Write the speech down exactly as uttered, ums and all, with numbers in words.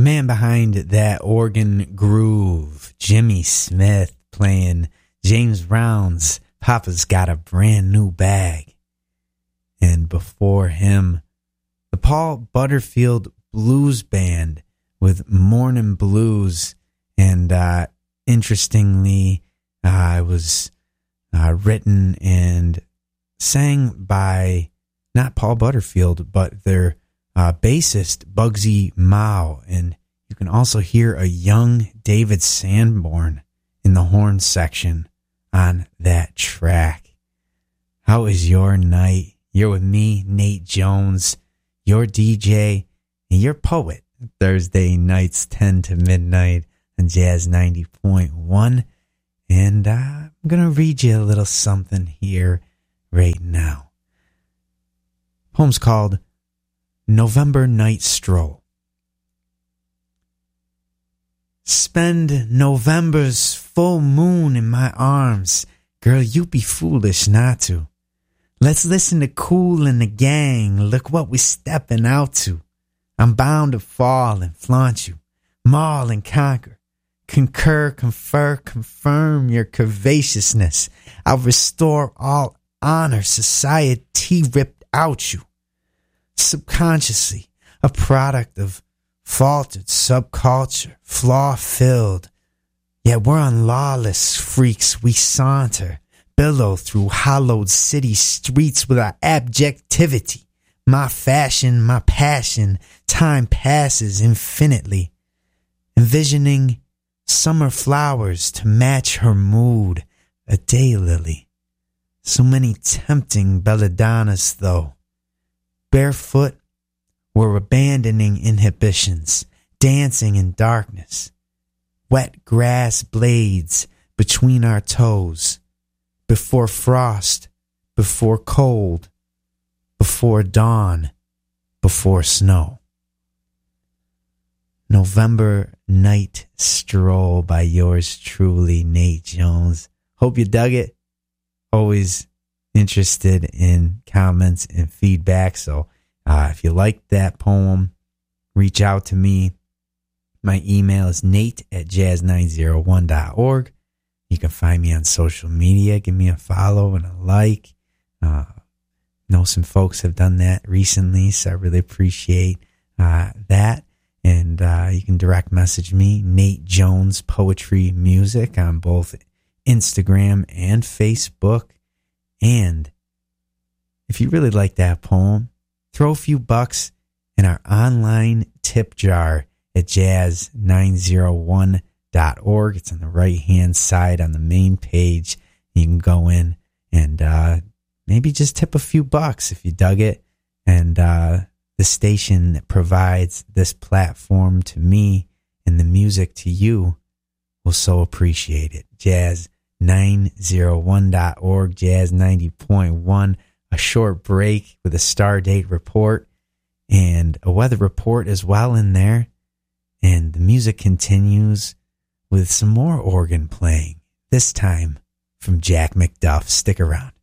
man behind that organ groove, Jimmy Smith, playing James Brown's Papa's Got a Brand New Bag. And before him, the Paul Butterfield Blues Band with Morning Blues. And uh, interestingly, uh, it was uh, written and sang by not Paul Butterfield, but their uh, bassist, Bugsy Mao. And you can also hear a young David Sanborn in the horn section on that track. How is your night? You're with me, Nate Jones, your D J and your poet. Thursday nights, ten to midnight on Jazz ninety point one. And uh, I'm going to read you a little something here right now. Poem's called November Night Stroll. Spend November's full moon in my arms. Girl, you be foolish not to. Let's listen to Kool and the Gang. Look what we stepping out to. I'm bound to fall and flaunt you. Maul and conquer. Concur, confer, confirm your curvaceousness. I'll restore all honor society ripped out you. Subconsciously, a product of faltered subculture, flaw-filled. Yet we're on lawless freaks we saunter, billow through hollowed city streets with our abjectivity. My fashion, my passion, time passes infinitely. Envisioning summer flowers to match her mood, a daylily. So many tempting belladonnas, though. Barefoot, we're abandoning inhibitions, dancing in darkness. Wet grass blades between our toes. Before frost, before cold, before dawn, before snow. November Night Stroll by yours truly, Nate Jones. Hope you dug it. Always interested in comments and feedback. So uh, if you liked that poem, reach out to me. My email is nate at jazz nine oh one dot org. You can find me on social media. Give me a follow and a like. Uh, know some folks have done that recently, so I really appreciate uh, that. And uh, you can direct message me, Nate Jones Poetry Music, on both Instagram and Facebook. And if you really like that poem, throw a few bucks in our online tip jar at jazz nine oh one dot org. It's on the right-hand side on the main page. You can go in and uh, maybe just tip a few bucks if you dug it. And uh, the station that provides this platform to me and the music to you will so appreciate it. jazz nine oh one dot org, Jazz ninety point one. A short break with a star date report and a weather report as well in there. And the music continues with some more organ playing, this time from Jack McDuff. Stick around.